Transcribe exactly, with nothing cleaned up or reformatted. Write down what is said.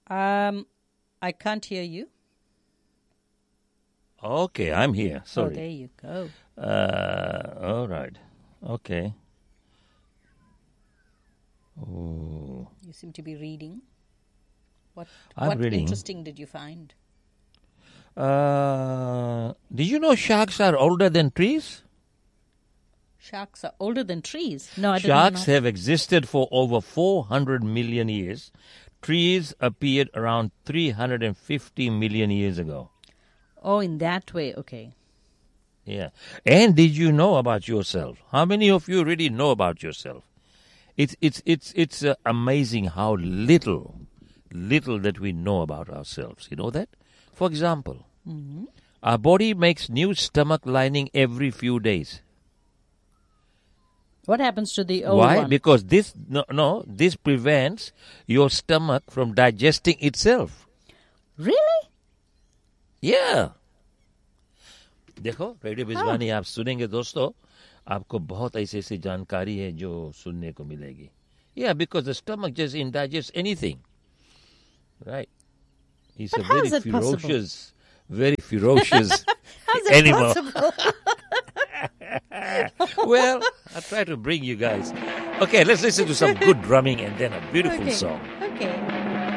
Um, I can't hear you. Okay, I'm here. Sorry. Oh, there you go. Uh, all right. Okay. Oh. You seem to be reading. What, I'm what reading. interesting did you find? Uh, did you know sharks are older than trees? Sharks are older than trees. No, I didn't Sharks know. have existed for over four hundred million years. Trees appeared around three hundred fifty million years ago. Oh, in that way. Okay. Yeah. And did you know about yourself? How many of you really know about yourself? It's it's it's it's uh, amazing how little, little that we know about ourselves. You know that? For example, Mm-hmm. our body makes new stomach lining every few days. What happens to the old Why? one? Because this no no this prevents your stomach from digesting itself. Really? Yeah. देखो radio बिजवानी आप सुनेंगे दोस्तों आपको बहुत ऐसी ऐसी जानकारी है जो सुनने को मिलेगी. Yeah, because the stomach just indigests anything. Right. He's But a how very is it possible? ferocious, very ferocious How's it animal. possible? Well, I'll try to bring you guys. Okay, let's listen to some good drumming and then a beautiful Okay. song.